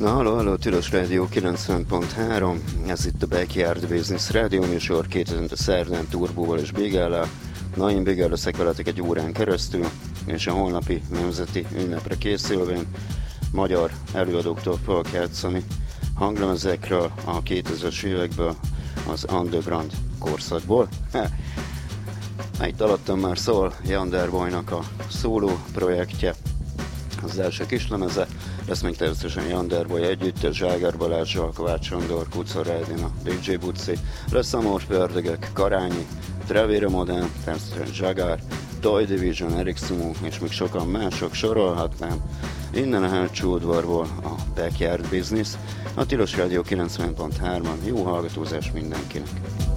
Na, halló, Tilos Rádió 90.3, ez itt a Backyard Business Rádió műsor, 2000 szerdán Turbóval és Bégállal. Na, én Bégálleszek veletek egy órán keresztül, és a holnapi nemzeti ünnepre készülvén magyar előadóktól fogok játszani hanglemezekről a 2000-es évekből, az underground korszakból. Itt alattam már szól Yander Boynak a szóló projektje, az első kislemeze, lesz még természetesen Yander Boy együttes, Zságár Balázsral, Kovács Andor, Kuczor Edina, DJ Bucci, lesz Amorfi Ördögök, Karányi, Trevére Modern, természetesen Zságár, Toy Division, Eric Sumo és még sokan mások, sorolhatnám. Innen a hátsó udvarból a Backyard Business, a Tilos Rádió 90.3-an, jó hallgatózás mindenkinek!